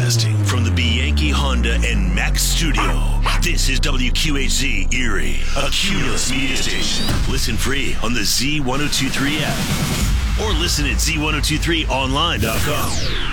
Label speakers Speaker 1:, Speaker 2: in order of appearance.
Speaker 1: Broadcasting from the Bianchi Honda and Mack studio. This is WQHZ Erie, a Cumulus media station. Listen free on the Z1023 app or listen at Z1023online.com.